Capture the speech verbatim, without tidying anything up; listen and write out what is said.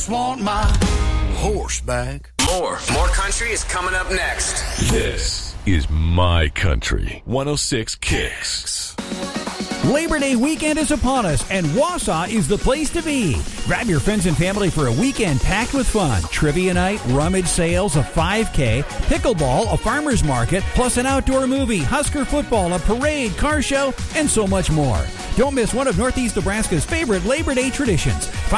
just want my horse back. More. More country is coming up next. This is My Country. one oh six Kicks. Labor Day weekend is upon us, and Wausau is the place to be. Grab your friends and family for a weekend packed with fun. Trivia night, rummage sales, a five K, pickleball, a farmer's market, plus an outdoor movie, Husker football, a parade, car show, and so much more. Don't miss one of Northeast Nebraska's favorite Labor Day traditions. Find